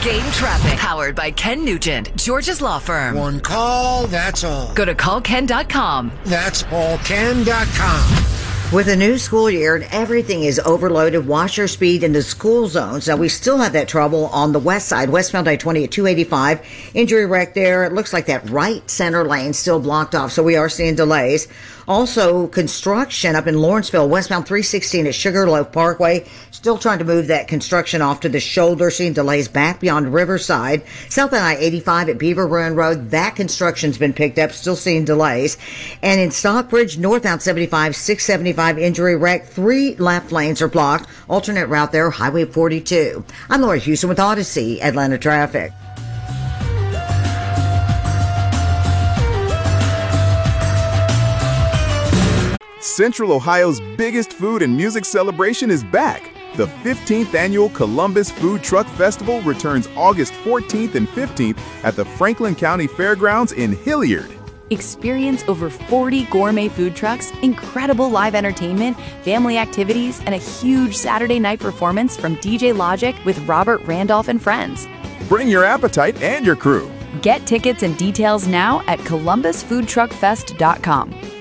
Game traffic. Powered by Ken Nugent, Georgia's law firm. One call, that's all. Go to callken.com. That's allken.com. With a new school year and everything is overloaded, watch your speed in the school zones. Now, we still have that trouble on the west side, westbound I-20 at 285. Injury wreck there. It looks like that right center lane still blocked off, so we are seeing delays. Also, construction up in Lawrenceville, westbound 316 at Sugarloaf Parkway. Still trying to move that construction off to the shoulder, seeing delays back beyond Riverside. Southbound I-85 at Beaver Run Road, that construction's been picked up, still seeing delays. And in Stockbridge, northbound 75, 675 injury wreck, 3 left lanes are blocked. Alternate route there, Highway 42. I'm Laura Houston with Odyssey Atlanta Traffic. Central Ohio's biggest food and music celebration is back. The 15th annual Columbus Food Truck Festival returns August 14th and 15th at the Franklin County Fairgrounds in Hilliard. Experience over 40 gourmet food trucks, incredible live entertainment, family activities, and a huge Saturday night performance from DJ Logic with Robert Randolph and friends. Bring your appetite and your crew. Get tickets and details now at columbusfoodtruckfest.com.